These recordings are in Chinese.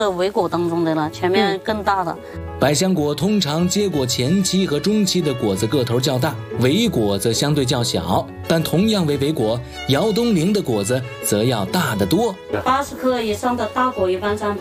是尾果当中的了，前面更大的。 百香果通常结果前期和中期的果子个头较大，尾果则相对较小。但同样为尾果，姚东陵的果子则要大得多。 80克以上的大果一般占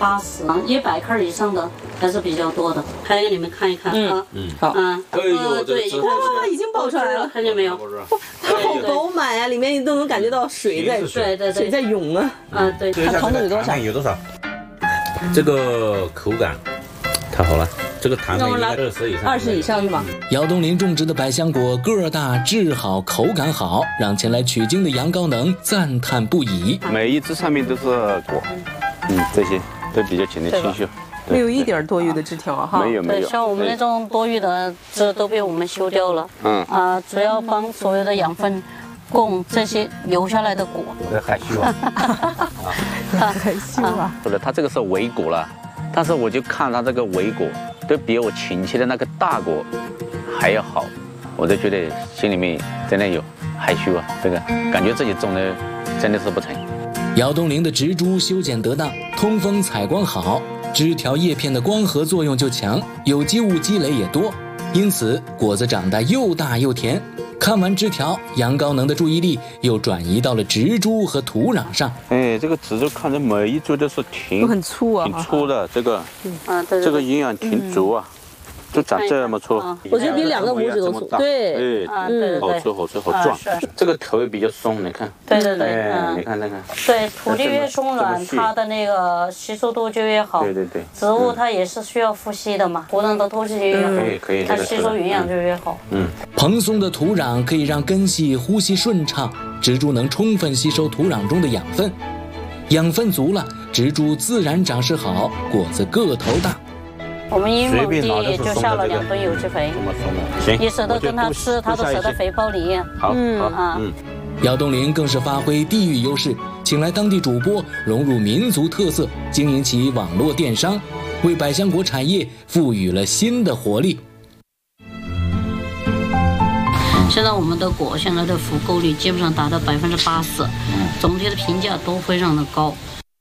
80%，100克以上的还是比较多的。拍给你们看一看啊。 好。 对， 哇，已经爆出来了， 看见没有？ 它好饱满呀，里面你都能感觉到水在水在涌啊。 对。 它糖度有多少？ 有多少？这个口感太好了，这个糖分应该20以上。 20以上是吗？ 姚东陵种植的百香果个儿大、质好、口感好，让前来取经的杨高能赞叹不已。 每一枝上面都是果，这些都比较清的清秀。 没有一点多余的枝条哈， 没有。 对，像我们那种多余的枝都被我们修掉了。主要帮所有的养分供这些留下来的果。 害羞啊！ 害羞啊！ 不是，它这个是尾果了，但是我就看它这个尾果都比我前期的那个大果还要好，我都觉得心里面真的有害羞啊！这个感觉自己种的真的是不成。 姚东陵的植株修剪得当，通风采光好，枝条叶片的光合作用就强，有机物积累也多，因此果子长得又大又甜。看完枝条，杨高能的注意力又转移到了植株和土壤上。 这个植株看着每一株都是都很粗啊， 挺粗的，这个， 对， 这个营养挺足啊。就长这么粗， 我觉得比2个拇指都粗。对， 好粗好粗好壮。这个头也比较松，你看。 对。 你看那个。 对，土地越松软，它的那个吸收度就越好。 对。 植物它也是需要呼吸的嘛，土壤的透气性越好， 可以， 它吸收营养就越好。 蓬松的土壤可以让根系呼吸顺畅，植株能充分吸收土壤中的养分，养分足了，植株自然长势好，果子个头大。 我们1亩地就下了2吨有机肥，你舍得跟它吃，它都舍得肥包你。 好， 姚东陵更是发挥地域优势，请来当地主播，融入民族特色，经营起网络电商，为百香果产业赋予了新的活力。 现在我们的果现在的复购率基本上达到80%，总体的评价都非常的高。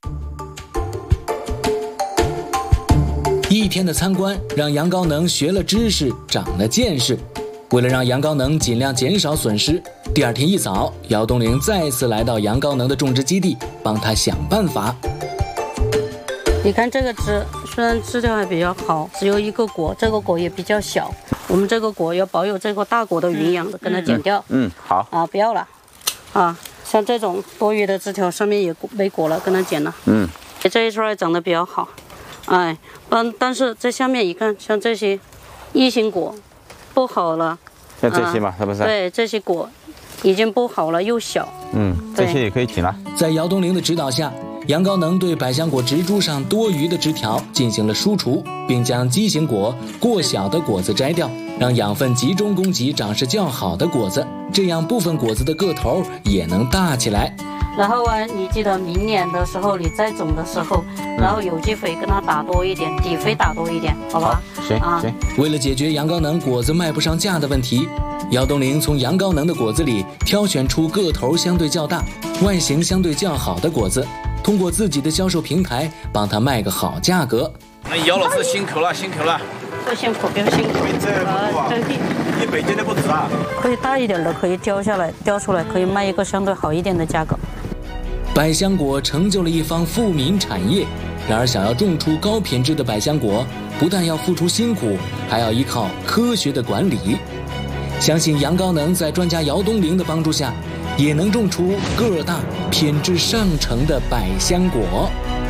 一天的参观让杨高能学了知识，长了见识。为了让杨高能尽量减少损失，第2天一早，姚东陵再次来到杨高能的种植基地，帮他想办法。 你看这个枝，虽然枝条还比较好，只有1个果，这个果也比较小。我们这个果要保有这个大果的营养的，跟它剪掉。 好。 不要了。像这种多余的枝条上面也没果了，跟它剪了。这一串长得比较好。但是在下面一看，像这些异形果不好了， 像这些嘛，是不是？ 对，这些果已经不好了，又小。 这些也可以剪了。 在姚东陵的指导下，杨高能对百香果植株上多余的枝条进行了疏除，并将畸形果、过小的果子摘掉，让养分集中供给长势较好的果子，这样部分果子的个头也能大起来。 然后你记得明年的时候你再种的时候，然后有机肥跟它打多一点，底肥打多一点，好吧？ 行。 为了解决杨高能果子卖不上价的问题，姚东陵从杨高能的果子里挑选出个头相对较大、外形相对较好的果子，通过自己的销售平台帮他卖个好价格。 那姚老师辛苦了。 不辛苦，不辛苦。 你北京的不止啊。 可以大一点的，可以雕出来，可以卖一个相对好一点的价格。 百香果成就了一方富民产业，然而想要种出高品质的百香果，不但要付出辛苦，还要依靠科学的管理。相信杨高能在专家姚东陵的帮助下，也能种出个儿大、品质上乘的百香果。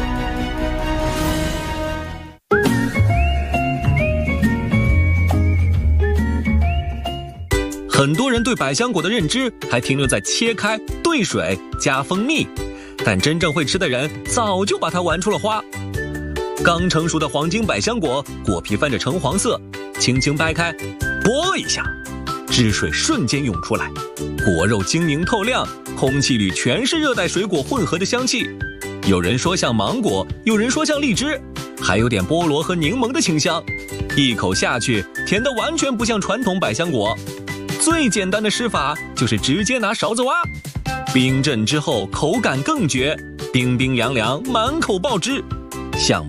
很多人对百香果的认知还停留在切开、兑水、加蜂蜜，但真正会吃的人早就把它玩出了花。刚成熟的黄金百香果，果皮泛着橙黄色，轻轻掰开，啵一下，汁水瞬间涌出来，果肉晶莹透亮，空气里全是热带水果混合的香气。有人说像芒果，有人说像荔枝，还有点菠萝和柠檬的清香。一口下去，甜得完全不像传统百香果。最简单的吃法就是直接拿勺子挖，冰镇之后口感更绝，冰冰凉凉，满口爆汁，像